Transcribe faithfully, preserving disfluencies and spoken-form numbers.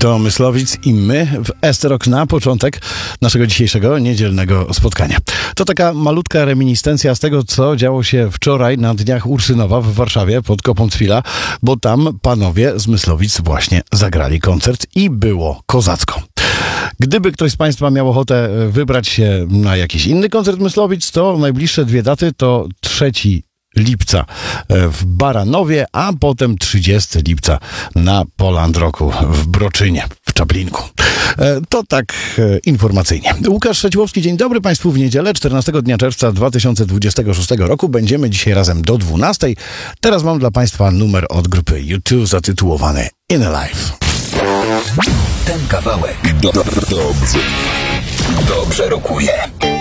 To Myslowic i my w Esterok na początek naszego dzisiejszego niedzielnego spotkania. To taka malutka reminiscencja z tego, co działo się wczoraj na Dniach Ursynowa w Warszawie pod Kopą Cwila, bo tam panowie z Myslowic właśnie zagrali koncert i było kozacko. Gdyby ktoś z Państwa miał ochotę wybrać się na jakiś inny koncert Myslowic, to najbliższe dwie daty to trzeciego lipca w Baranowie, a potem trzydziestego lipca na Poland Rocku w Broczynie, w Czaplinku. To tak informacyjnie. Łukasz Szeciłowski, dzień dobry Państwu w niedzielę, czternastego dnia czerwca dwa tysiące dwudziestego szóstego roku. Będziemy dzisiaj razem do dwunastej. Teraz mam dla Państwa numer od grupy U dwa zatytułowany In Alive. Ten kawałek do, do, dobrze, dobrze rokuje.